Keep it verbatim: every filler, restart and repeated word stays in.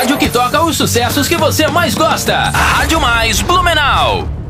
rádio que toca os sucessos que você mais gosta. Rádio Mais Blumenau.